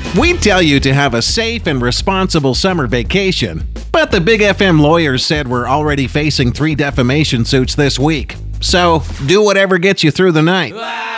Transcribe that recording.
We'd tell you to have a safe and responsible summer vacation, but the Big FM lawyers said we're already facing 3 defamation suits this week. So, do whatever gets you through the night.